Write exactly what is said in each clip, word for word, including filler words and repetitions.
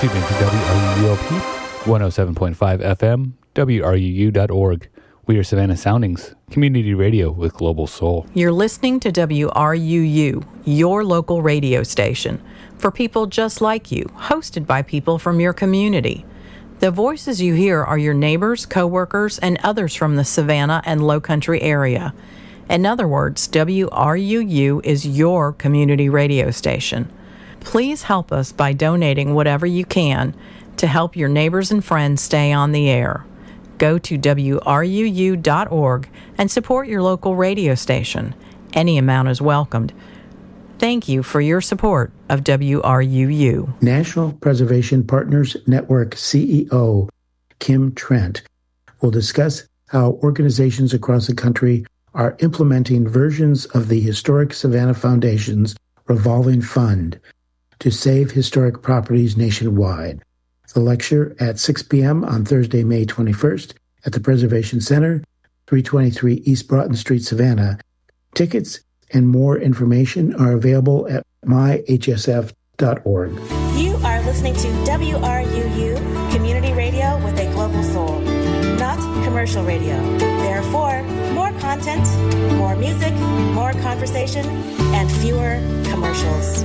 Tune in to W R U U L P, one oh seven point five F M, W R U U dot org. We are Savannah Soundings, community radio with global soul. You're listening to W R U U, your local radio station, for people just like you, hosted by people from your community. The voices you hear are your neighbors, coworkers, and others from the Savannah and Low Country area. In other words, W R U U is your community radio station. Please help us by donating whatever you can to help your neighbors and friends stay on the air. Go to W R U U dot org and support your local radio station. Any amount is welcomed. Thank you for your support of W R U U. National Preservation Partners Network C E O Kim Trent will discuss how organizations across the country are implementing versions of the Historic Savannah Foundation's revolving fund to save historic properties nationwide. The lecture at six p.m. on Thursday, May twenty-first at the Preservation Center, three twenty-three East Broughton Street, Savannah. Tickets and more information are available at my H S F dot org. You are listening to W R U U, community radio with a global soul, not commercial radio. Therefore, more content, more music, more conversation, and fewer commercials.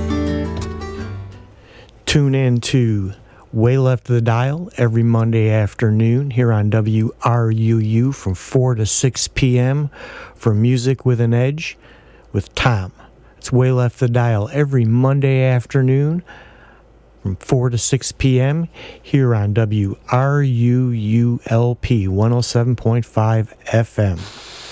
Tune in to Way Left the Dial every Monday afternoon here on W R U U from four to six p.m. for Music with an Edge with Tom. It's Way Left the Dial every Monday afternoon from four to six p.m. here on W R U U L P one oh seven point five F M.